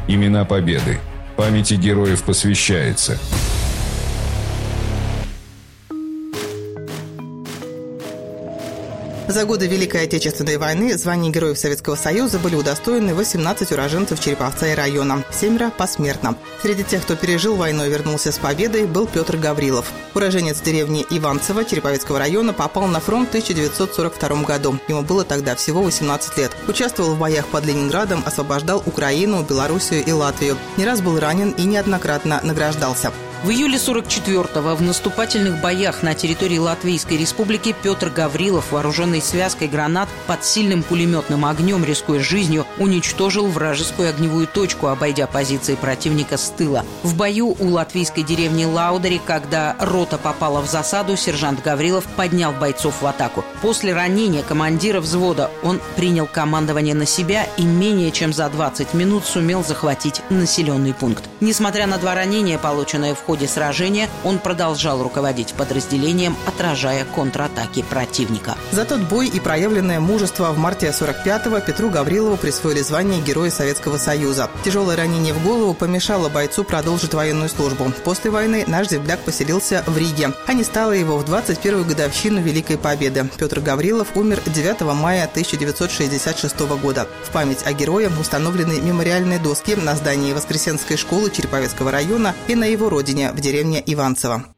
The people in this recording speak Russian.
Имена победы. Памяти героев посвящается. За годы Великой Отечественной войны звания Героев Советского Союза были удостоены 18 уроженцев Череповца и района, 7 посмертно. Среди тех, кто пережил войну и вернулся с победой, был Петр Гаврилов. Уроженец деревни Иванцево Череповецкого района попал на фронт в 1942 году. Ему было тогда всего 18 лет. Участвовал в боях под Ленинградом, освобождал Украину, Белоруссию и Латвию. Не раз был ранен и неоднократно награждался. В июле 44-го в наступательных боях на территории Латвийской Республики Петр Гаврилов, вооруженный связкой гранат, под сильным пулеметным огнем, рискуя жизнью, уничтожил вражескую огневую точку, обойдя позиции противника с тыла. В бою у латвийской деревни Лаудари, когда рота попала в засаду, сержант Гаврилов поднял бойцов в атаку. После ранения командира взвода он принял командование на себя и менее чем за 20 минут сумел захватить населенный пункт. Несмотря на 2 ранения, полученные в ходе сражения, он продолжал руководить подразделением, отражая контратаки противника. За тот бой и проявленное мужество в марте 45-го Петру Гаврилову присвоили звание Героя Советского Союза. Тяжелое ранение в голову помешало бойцу продолжить военную службу. После войны наш земляк поселился в Риге, а не стало его в 21-ю годовщину Великой Победы. Петр Гаврилов умер 9 мая 1966 года. В память о герое установлены мемориальные доски на здании Воскресенской школы Череповецкого района и на его родине в деревне Иванцево.